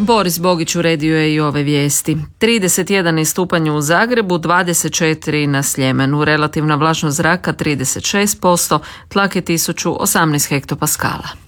Boris Bogić uredio je i ove vijesti. 31 je stupanj u Zagrebu, 24 na Sljemenu. Relativna vlažnost zraka 36%, tlak je 1018 hektopaskala.